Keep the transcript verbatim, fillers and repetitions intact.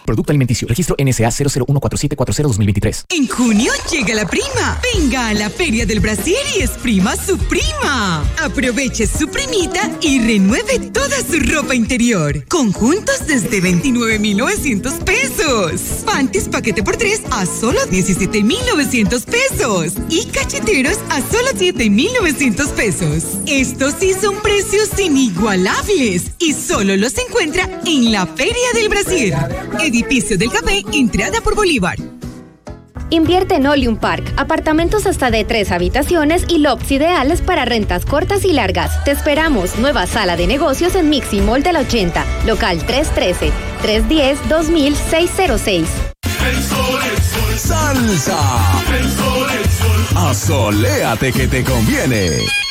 Producto alimenticio. Registro N S A cero cero uno cuatro siete cuatro cero dos mil veintitrés. En junio llega la prima. Venga a la Feria del Brasier y exprima su prima. Aproveche su primita y renueve toda su ropa interior. Conjuntos desde veintinueve mil novecientos pesos. Panties paquete por tres a solo diecisiete mil novecientos pesos. Y cacheteros a solo siete mil novecientos pesos. Estos sí son precios inigualables y solo los encuentra en la Feria del Brasier. Edificio del Café, entrada por Bolívar. Invierte en Oleum Park, apartamentos hasta de tres habitaciones y lofts ideales para rentas cortas y largas. Te esperamos, nueva sala de negocios en Mixi Mall del ochenta, local trescientos trece, trescientos diez, dos mil, seiscientos seis. El sol, el sol. Salsa. El sol, el sol. Asoléate que te conviene.